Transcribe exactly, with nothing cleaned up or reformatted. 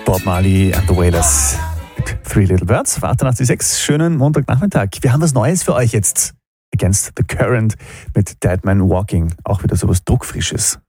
Bob Marley and the Wailers mit Three Little Birds. Warte nach die sechs. Schönen Montagnachmittag. Wir haben was Neues für euch jetzt. Against the Current mit Dead Man Walking. Auch wieder sowas Druckfrisches.